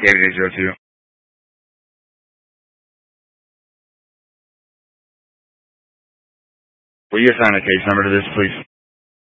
8802. Will you assign a case number to this, please?